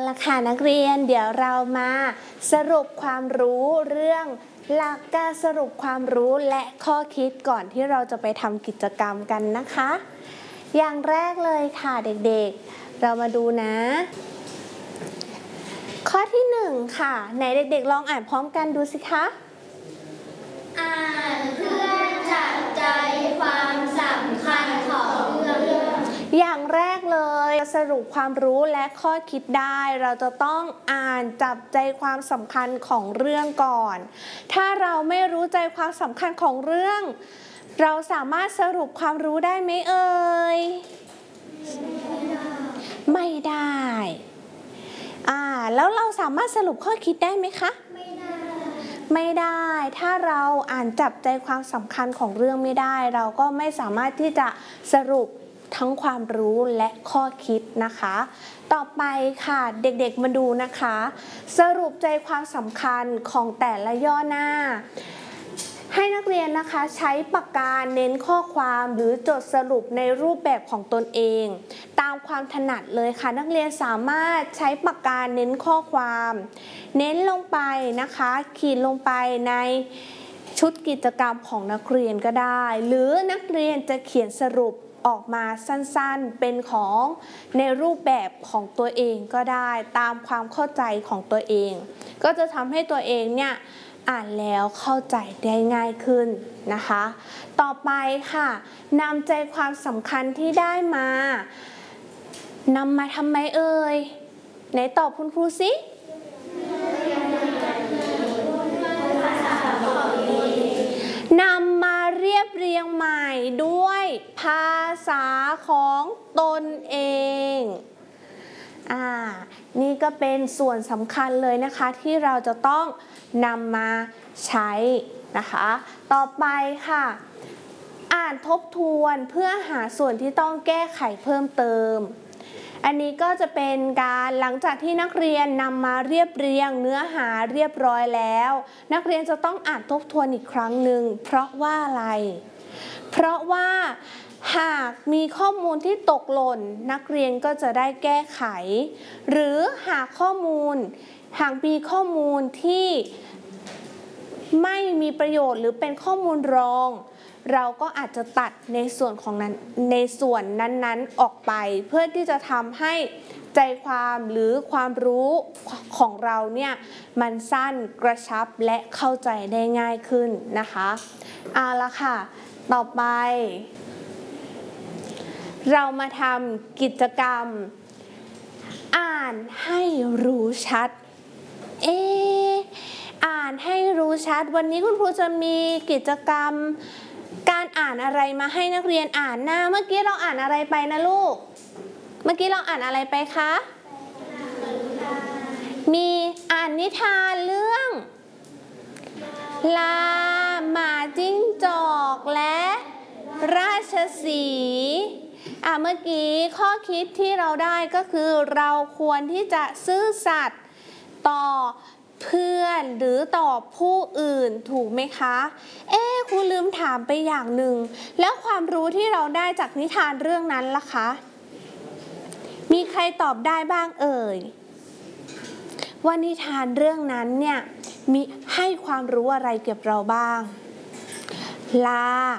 ละค่ะนักเรียนเดี๋ยวเรามาสรุปความรู้เรื่องหลักการสรุปความรู้และข้อคิดก่อนที่เราจะไปทำกิจกรรมกันนะคะอย่างแรกเลยค่ะเด็กๆเรามาดูนะข้อที่1ค่ะไหนเด็กๆลองอ่านพร้อมกันดูสิคะอ่านเพื่อจับใจความสำคัญของเรื่องอย่างแรกเลยสรุปความรู้และข้อคิดได้เราจะต้องอ่านจับใจความสำคัญของเรื่องก่อนถ้าเราไม่รู้ใจความสำคัญของเรื่องเราสามารถสรุปความรู้ได้ไหมเอ่ยไม่ได้แล้วเราสามารถสรุปข้อคิดได้ไหมคะไม่ได้ถ้าเราอ่านจับใจความสำคัญของเรื่องไม่ได้เราก็ไม่สามารถที่จะสรุปทั้งความรู้และข้อคิดนะคะต่อไปค่ะเด็กๆมาดูนะคะสรุปใจความสำคัญของแต่ละย่อหน้าให้นักเรียนนะคะใช้ปากกาเน้นข้อความหรือจดสรุปในรูปแบบของตนเองตามความถนัดเลยค่ะนักเรียนสามารถใช้ปากกาเน้นข้อความเน้นลงไปนะคะขีดลงไปในชุดกิจกรรมของนักเรียนก็ได้หรือนักเรียนจะเขียนสรุปออกมาสั้นๆเป็นของในรูปแบบของตัวเองก็ได้ตามความเข้าใจของตัวเองก็จะทำให้ตัวเองเนี่ยอ่านแล้วเข้าใจได้ง่ายขึ้นนะคะต่อไปค่ะนำใจความสำคัญที่ได้มานำมาทำไมเอ่ยไหนตอบคุณครูสินำมาเรียบเรียงใหม่ด้วยภาษาของตนเองนี่ก็เป็นส่วนสำคัญเลยนะคะที่เราจะต้องนำมาใช้นะคะต่อไปค่ะอ่านทบทวนเพื่อหาส่วนที่ต้องแก้ไขเพิ่มเติมอันนี้ก็จะเป็นการหลังจากที่นักเรียนนำมาเรียบเรียงเนื้อหาเรียบร้อยแล้วนักเรียนจะต้องอ่านทบทวนอีกครั้งหนึ่งเพราะว่าอะไรเพราะว่าหากมีข้อมูลที่ตกหล่นนักเรียนก็จะได้แก้ไขหรือหากมีข้อมูลที่ไม่มีประโยชน์หรือเป็นข้อมูลรองเราก็อาจจะตัดในส่วนนั้นออกไปเพื่อที่จะทำให้ใจความหรือความรู้ของเราเนี่ยมันสั้นกระชับและเข้าใจได้ง่ายขึ้นนะคะเอาละค่ะต่อไปเรามาทำกิจกรรมอ่านให้รู้ชัดอ่านให้รู้ชัดวันนี้คุณครูจะมีกิจกรรมการอ่านอะไรมาให้นักเรียนอ่านเมื่อกี้เราอ่านอะไรไปนะลูกเมื่อกี้เราอ่านอะไรไปคะมีอ่านนิทานเรื่องลาหมาจิ้งจอกและราชสีห์เมื่อกี้ข้อคิดที่เราได้ก็คือเราควรที่จะซื่อสัตย์ต่อเพื่อนหรือต่อผู้อื่นถูกไหมคะครูลืมถามไปอย่างหนึ่งแล้วความรู้ที่เราได้จากนิทานเรื่องนั้นล่ะคะมีใครตอบได้บ้างเอ่ยว่านิทานเรื่องนั้นเนี่ยมีให้ความรู้อะไรเกี่ยวกับเราบ้างลา